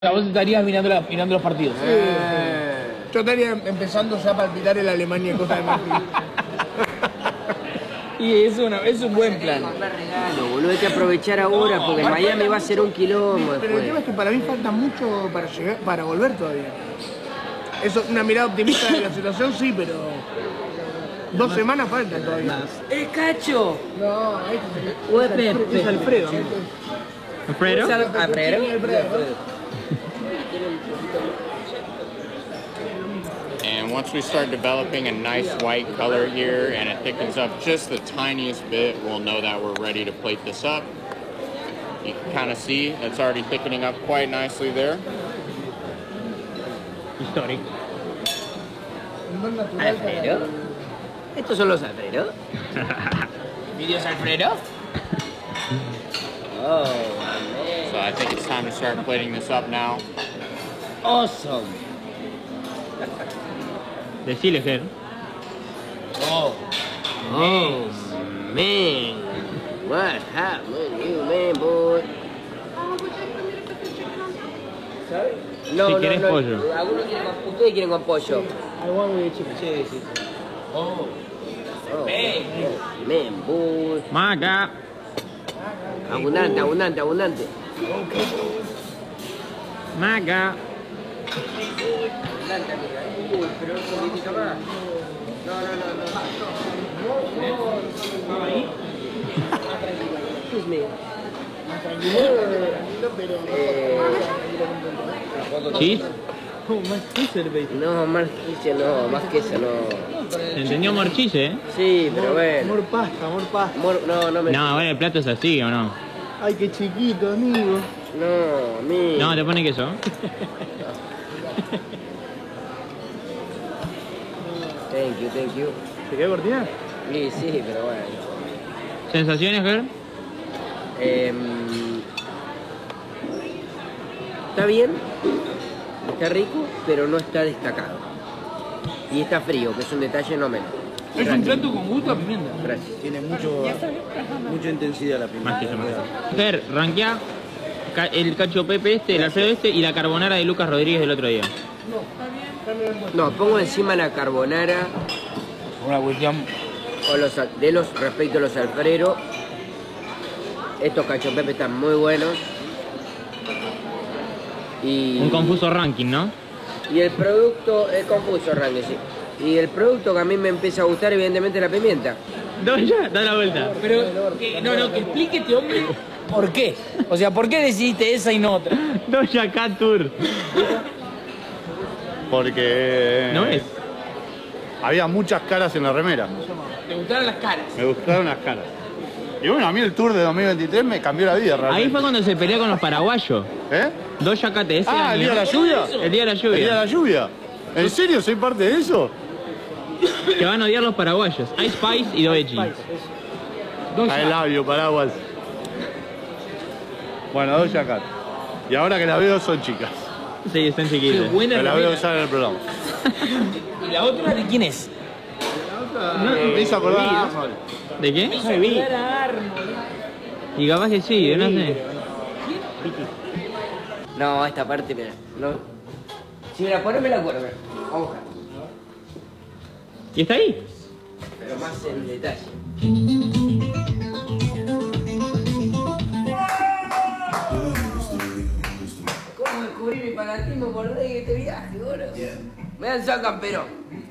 Vos estarías mirando los partidos. Yo estaría empezando ya a palpitar en la Alemania y Costa de Marfil. Y es un buen plan. Regalo, boludo, hay que aprovechar ahora porque Miami va a ser un quilombo Pero el tema es que para mí falta mucho para llegar, para volver todavía. Eso, una mirada optimista de la situación, sí, pero 2 semanas faltan todavía. ¡El Cacho! No, Es Alfredo. ¿Alfredo? And once we start developing a nice white color here and it thickens up just the tiniest bit, we'll know that we're ready to plate this up. You can kind of see it's already thickening up quite nicely there. Histórico. ¿Alfredo? ¿Estos son los Alfredo? ¿Videos Alfredo? Oh, man. So I think it's time to start plating this up now. Awesome. Decile, Ger. Oh, man. What happened to you, man, boy? ¿Sabes? No, Si querés pollo. Ustedes quieren con pollo. Oh. Man, boy. Maca. Abundante. Maca. Abundante, amiga. Uy, pero un poquitito más. No. Excuse me. ¿Chis? No, más queso no. ¿Se entendió morchise, eh? Sí, pero bueno. Amor pasta. No me... No, bueno, el plato es así, ¿o no? Ay, qué chiquito, amigo. No, amigo. No, te pone queso. Thank you. ¿Te quedó cortina? Sí, pero bueno. ¿Sensaciones, Ger? Está bien, está rico, pero no está destacado. Y está frío, que es un detalle no menor. Es un plato con gusto a pimienta. Gracias. Tiene mucha intensidad la Más pimienta. queso. Ger, ranquea el cacho Pepe este, el Alfredo este y la carbonara de Lucas Rodríguez del otro día. No, pongo encima la carbonara Una cuestión. con respecto a los Alfredo. Estos cacho Pepe están muy buenos. Y Un confuso ranking, ¿no? Y el producto es confuso, ranking, sí. Y el producto que a mí me empieza a gustar, evidentemente, es la pimienta. No, ya, da la vuelta. Pero, que explique este hombre por qué. O sea, ¿por qué decidiste esa y no otra? Doja Cat Tour. Porque ¿No es? había muchas caras en la remera. ¿Te gustaron las caras? Me gustaron las caras. Y bueno, a mí el Tour de 2023 me cambió la vida realmente. Ahí fue cuando se peleó con los paraguayos. ¿Eh? Doja Cat ese Ah, año. ¿el día de la lluvia? El día de la ¿El día de lluvia. la lluvia? ¿En serio soy parte de eso? Que van a odiar los paraguayos. Ice Spice y Doechi. A el labio, paraguas. Bueno, Doja Cat. Y ahora que la veo son chicas. Sí, están Qué chiquitos. buena Me la veo remera. usar en el programa. ¿Y la otra de quién es? Me hizo acordar a Arnold. ¿De qué? Ayudar a Arnold. Y capaz que sí, yo no sé. No, esta parte, mira. No. Si me la pones, me la acuerdo, mira. Vamos a buscar. ¿Y está ahí? Pero más en detalle. ¿Cómo descubrí mi fanatismo por este viaje, boludo? Me dan sacan, pero.